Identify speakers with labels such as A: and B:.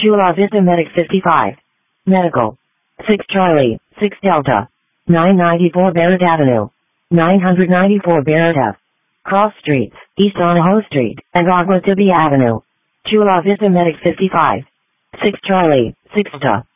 A: Chula Vista Medic 55. Medical. 6 Charlie, 6 Delta. 994 Barrett Avenue. 994 Barrett F. Cross Streets, East Donahoe Street, and Agua Tibia Avenue. Chula Vista Medic 55. 6 Charlie, 6 Ta.